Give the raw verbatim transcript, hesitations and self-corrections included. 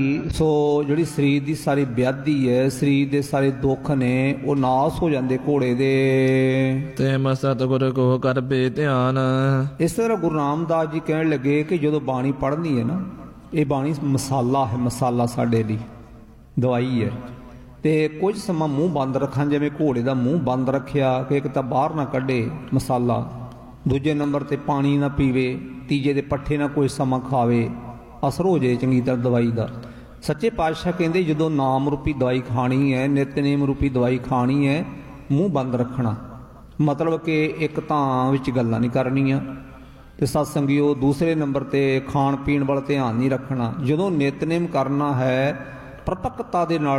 ਸੋ ਜਿਹੜੀ ਸਰੀਰ ਦੀ ਸਾਰੀ ਵਿਆਧੀ ਹੈ, ਸਰੀਰ ਦੇ ਸਾਰੇ ਦੁੱਖ ਨੇ, ਉਹ ਨਾਸ ਹੋ ਜਾਂਦੇ ਘੋੜੇ ਦੇ। ਤੇ ਮੈਂ ਸਤਿਗੁਰ ਕੋ ਕਰ ਬੇ ਧਿਆਨ। ਇਸ ਤਰ੍ਹਾਂ ਗੁਰੂ ਰਾਮਦਾਸ ਜੀ ਕਹਿਣ ਲੱਗੇ ਕਿ ਜਦੋਂ ਬਾਣੀ ਪੜ੍ਹਨੀ ਹੈ ਨਾ, ਇਹ ਬਾਣੀ ਮਸਾਲਾ ਹੈ, ਮਸਾਲਾ ਸਾਡੇ ਲਈ ਦਵਾਈ ਹੈ। ਤੇ ਕੁਝ ਸਮਾਂ ਮੂੰਹ ਬੰਦ ਰੱਖਾਂ, ਜਿਵੇਂ ਘੋੜੇ ਦਾ ਮੂੰਹ ਬੰਦ ਰੱਖਿਆ ਕਿ ਇੱਕ ਤਾਂ ਬਾਹਰ ਨਾ ਕੱਢੇ ਮਸਾਲਾ, ਦੂਜੇ ਨੰਬਰ ਤੇ ਪਾਣੀ ਨਾ ਪੀਵੇ, ਤੀਜੇ ਦੇ ਪੱਠੇ ਨਾ ਕੋਈ ਸਮਾਂ ਖਾਵੇ, ਅਸਰ ਹੋ ਜਾਏ ਚੰਗੀ ਤਰ੍ਹਾਂ ਦਵਾਈ ਦਾ। ਸੱਚੇ ਪਾਤਸ਼ਾਹ ਕਹਿੰਦੇ ਜਦੋਂ ਨਾਮ ਰੂਪੀ ਦਵਾਈ ਖਾਣੀ ਹੈ, ਨਿਤਨੇਮ ਰੂਪੀ ਦਵਾਈ ਖਾਣੀ ਹੈ, ਮੂੰਹ ਬੰਦ ਰੱਖਣਾ, ਮਤਲਬ ਕਿ ਇੱਕ ਤਾਂ ਵਿੱਚ ਗੱਲਾਂ ਨਹੀਂ ਕਰਨੀਆਂ, ਤੇ ਸਤਸੰਗੀਓ ਦੂਸਰੇ ਨੰਬਰ ਤੇ ਖਾਣ ਪੀਣ ਵੱਲ ਧਿਆਨ ਨਹੀਂ ਰੱਖਣਾ। ਜਦੋਂ ਨਿਤਨੇਮ ਕਰਨਾ ਹੈ ਪ੍ਰਤੱਖਤਾ ਦੇ ਨਾਲ